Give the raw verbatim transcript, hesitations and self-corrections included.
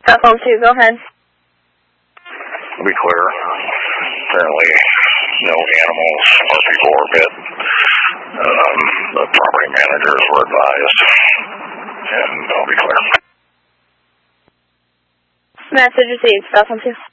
Cell phone two, go ahead. Be clear. Apparently, no animals or people were bit. Um, the property managers were advised, and I'll be clear. Message received. Cell phone two.